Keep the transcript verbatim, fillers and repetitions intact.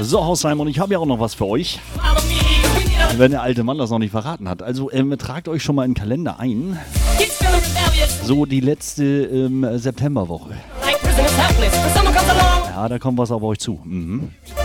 So, Hausheim, und ich habe ja auch noch was für euch, wenn der alte Mann das noch nicht verraten hat. Also ähm, tragt euch schon mal in den Kalender ein. So die letzte ähm, Septemberwoche. Ja, da kommt was auf euch zu. Mhm.